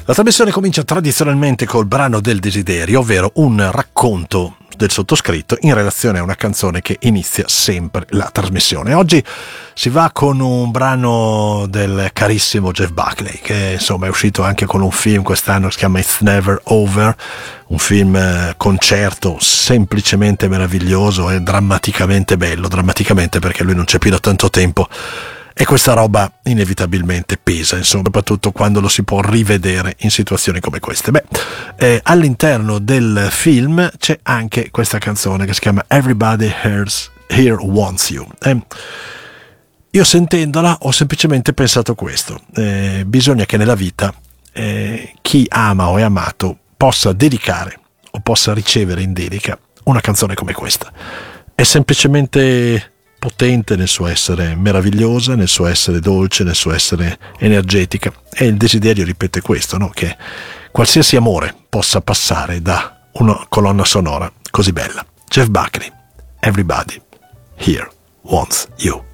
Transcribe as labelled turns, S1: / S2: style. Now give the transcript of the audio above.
S1: La trasmissione comincia tradizionalmente col brano del desiderio, ovvero un racconto del sottoscritto in relazione a una canzone che inizia sempre la trasmissione. Oggi si va con un brano del carissimo Jeff Buckley, che insomma è uscito anche con un film quest'anno che si chiama It's Never Over, un film concerto semplicemente meraviglioso e drammaticamente bello, drammaticamente perché lui non c'è più da tanto tempo. E questa roba inevitabilmente pesa, insomma, soprattutto quando lo si può rivedere in situazioni come queste. All'interno del film c'è anche questa canzone che si chiama Everybody Here Wants You. Io sentendola ho semplicemente pensato questo. Bisogna che nella vita chi ama o è amato possa dedicare o possa ricevere in dedica una canzone come questa. È semplicemente potente nel suo essere meravigliosa, nel suo essere dolce, nel suo essere energetica, e il desiderio ripete questo, no? Che qualsiasi amore possa passare da una colonna sonora così bella. Jeff Buckley, Everybody Here Wants You.